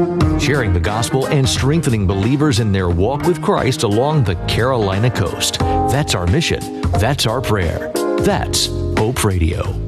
sharing the gospel and strengthening believers in their walk with Christ along the Carolina coast. That's our mission. That's our prayer. That's Hope Radio.